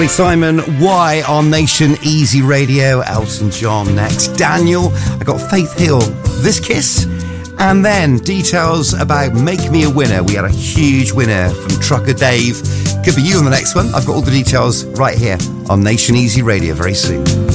Simon, Why on Nation Easy Radio. Elton John next. Daniel, I got Faith Hill, This Kiss. And then details about Make Me a Winner. We had a huge winner from Trucker Dave. Could be you on the next one. I've got all the details right here on Nation Easy Radio very soon.